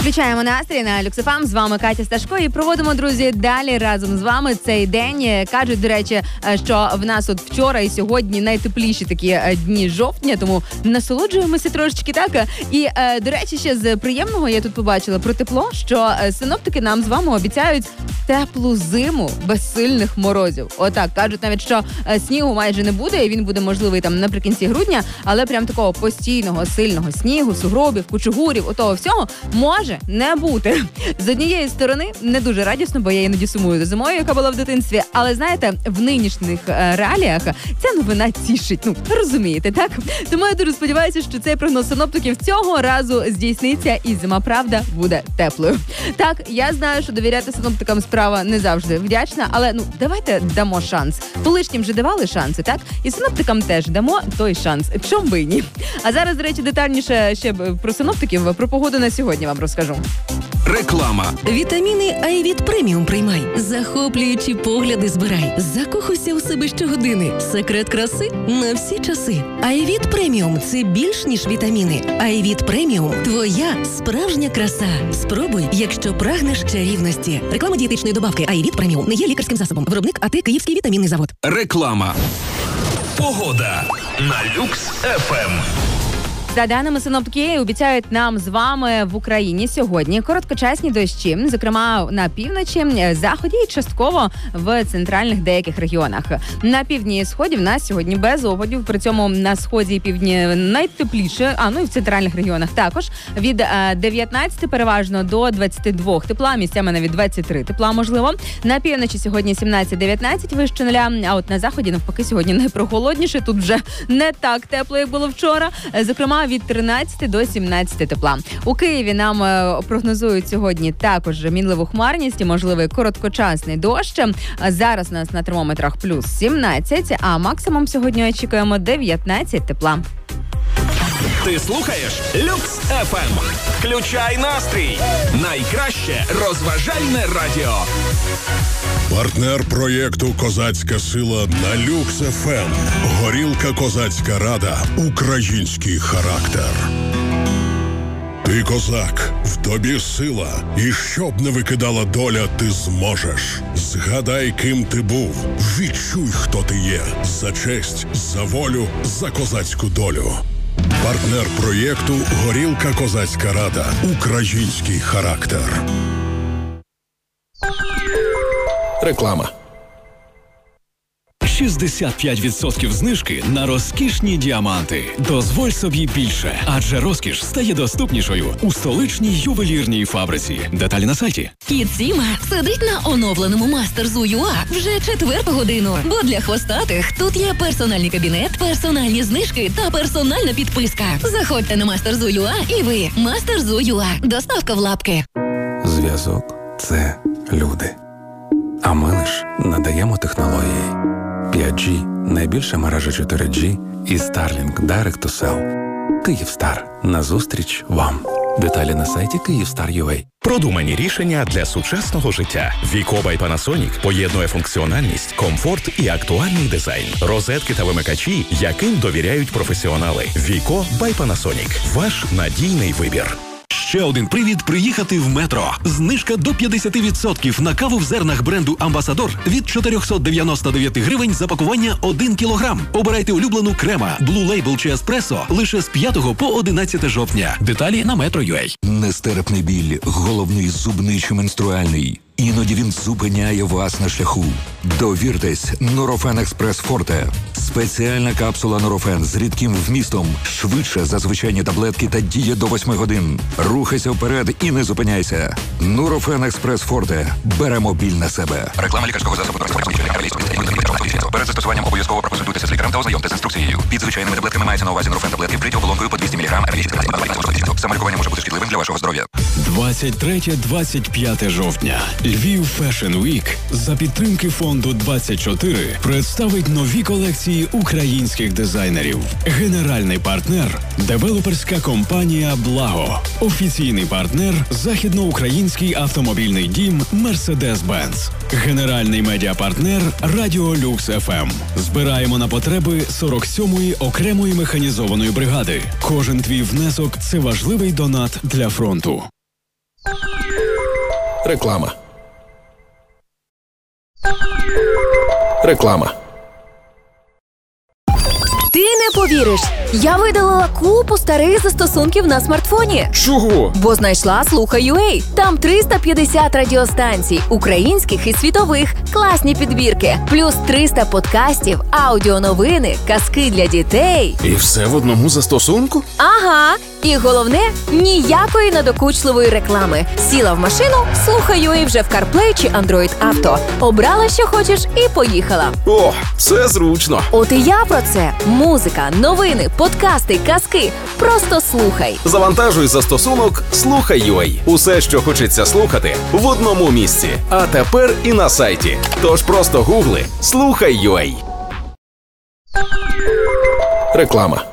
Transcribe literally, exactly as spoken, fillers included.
Включаємо настрій на Люкс еф ем. З вами Катя Сташко і проводимо, друзі, далі разом з вами цей день. Кажуть, до речі, що в нас от вчора і сьогодні найтепліші такі дні жовтня, тому насолоджуємося трошечки, так? І, до речі, ще з приємного я тут побачила про тепло, що синоптики нам з вами обіцяють теплу зиму без сильних морозів. Отак, кажуть навіть, що снігу майже не буде, і він буде можливий там наприкінці грудня, але прям такого постійного, сильного снігу, сугробів, кучугурів, отого всього може не бути. З однієї сторони, не дуже радісно, бо я іноді сумую за зимою, яка була в дитинстві, але, знаєте, в нинішніх е, реаліях ця новина тішить. Ну, розумієте, так? Тому я дуже сподіваюся, що цей прогноз синоптиків цього разу здійсниться і зима, правда, буде теплою. Так, я знаю, що довіряти синоптикам справа не завжди вдячна, але, ну, давайте дамо шанс. Колишнім вже давали шанси, так? І синоптикам теж дамо той шанс. Чом би і ні? А зараз, до речі, детальніше ще про синоптиків, про погоду на сьогодні вам розкажу. Реклама. Вітаміни Айвіт Преміум приймай. Захоплюючі погляди збирай. Закохуйся у себе щогодини. Секрет краси на всі часи. Айвіт Преміум – це більш ніж вітаміни. Айвіт Преміум – твоя справжня краса. Спробуй, якщо прагнеш чарівності. Реклама дієтичної добавки Айвіт Преміум не є лікарським засобом. Виробник АТ Київський вітамінний завод. Реклама. Погода на Люкс еф ем. За даними синоптики, обіцяють нам з вами в Україні сьогодні короткочасні дощі, зокрема на півночі, заході і частково в центральних деяких регіонах. На півдні і сході в нас сьогодні без опадів, при цьому на сході і півдні найтепліше, а ну і в центральних регіонах також. Від дев'ятнадцяти переважно до двадцяти двох тепла, місцями навіть двадцять три тепла можливо. На півночі сьогодні сімнадцять-дев'ятнадцять вище нуля, а от на заході навпаки сьогодні найпрохолодніше, тут вже не так тепло, як було вчора. Зокрема, від тринадцяти до сімнадцяти тепла. У Києві нам е, прогнозують сьогодні також мінливу хмарність і можливий короткочасний дощ. Зараз у нас на термометрах плюс сімнадцять, а максимум сьогодні очікуємо дев'ятнадцять тепла. Ти слухаєш Люкс еф ем. Включай настрій. Найкраще розважальне радіо. Партнер проєкту «Козацька сила» на Люкс еф ем. Горілка «Козацька рада». Український характер. Ти козак, в тобі сила. І щоб не викидала доля, ти зможеш. Згадай, ким ти був. Відчуй, хто ти є. За честь, за волю, за козацьку долю. Партнер проєкту «Горілка Козацька рада». Український характер. Реклама. шістдесят п'ять відсотків знижки на розкішні діаманти. Дозволь собі більше, адже розкіш стає доступнішою у столичній ювелірній фабриці. Деталі на сайті. Кіт Сіма сидить на оновленому Мастерзу.ua вже четверту годину. Бо для хвостатих тут є персональний кабінет, персональні знижки та персональна підписка. Заходьте на Мастерзу.ua і ви. Мастерзу.ua. Доставка в лапки. Зв'язок – це люди. А ми лиш надаємо технології. п'ять джі – найбільша мережа чотири джі і Starlink Direct to Cell. Київстар. Назустріч вам. Деталі на сайті Київстар крапка ю а. Продумані рішення для сучасного життя. Віко by Panasonic поєднує функціональність, комфорт і актуальний дизайн. Розетки та вимикачі, яким довіряють професіонали. Віко by Panasonic. Ваш надійний вибір. Ще один привід приїхати в Метро. Знижка до п'ятдесят відсотків на каву в зернах бренду «Амбасадор» від чотириста дев'яносто дев'ять гривень за пакування один кілограм. Обирайте улюблену крема, Blue Label чи еспресо лише з п'ятого по одинадцяте жовтня. Деталі на метро крапка ю а. Нестерпний біль, головний, зубний чи менструальний. Іноді він зупиняє вас на шляху. Довіртесь Нурофен Експрес Форте. Спеціальна капсула Нурофен з рідким вмістом. Швидше за звичайні таблетки та діє до восьми годин. Рухайся вперед і не зупиняйся. Нурофен Експрес Форте. Беремо біль на себе. Реклама лікарського засобу. Перед застосуванням обов'язково проконсультуйтеся з лікарем та ознайомтеся з інструкцією. Під звичайними таблетками мається на увазі Нурофен таблетки, вкриті оболонкою по двісті міліграм. Самолікування може бути шкідливим для вашого здоров'я. двадцять третє - двадцять п'яте жовтня. Львів Fashion Week за підтримки фонду двадцять чотири представить нові колекції українських дизайнерів. Генеральний партнер – девелоперська компанія «Благо». Офіційний партнер – західноукраїнський автомобільний дім «Мерседес-Бенц». Генеральний медіапартнер – Радіо Люкс еф ем. Збираємо на потреби сорок сьомої окремої механізованої бригади. Кожен твій внесок – це важливий донат для фронту. Реклама. Реклама. Ти не повіриш, я видалила купу старих застосунків на смартфоні. Чого? Бо знайшла Слухай.ua. Там триста п'ятдесят радіостанцій, українських і світових, класні підбірки, плюс триста подкастів, аудіоновини, казки для дітей. І все в одному застосунку? Ага. І головне, ніякої надокучливої реклами. Сіла в машину, Слухай.ua вже в CarPlay чи Android Auto. Обрала, що хочеш, і поїхала. О, це зручно. От і я про це. Музика, новини, подкасти, казки. Просто слухай. Завантажуй застосунок Слухай.ua. Усе, що хочеться слухати, в одному місці. А тепер і на сайті. Тож просто гугли Слухай.ua. Реклама.